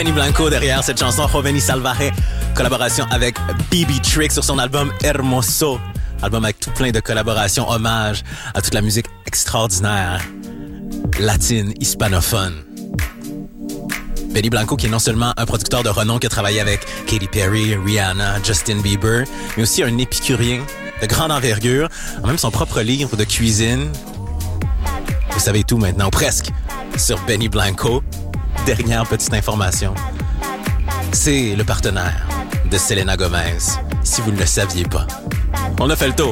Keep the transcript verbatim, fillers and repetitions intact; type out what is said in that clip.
Benny Blanco derrière cette chanson Joven y Salvaje, collaboration avec B B Trick sur son album Hermoso, album avec tout plein de collaborations, hommage à toute la musique extraordinaire latine, hispanophone. Benny Blanco qui est non seulement un producteur de renom qui a travaillé avec Katy Perry, Rihanna, Justin Bieber, mais aussi un épicurien de grande envergure, a même son propre livre de cuisine. Vous savez tout maintenant, ou presque, sur Benny Blanco. Dernière petite information, c'est le partenaire de Selena Gomez, si vous ne le saviez pas. On a fait le tour.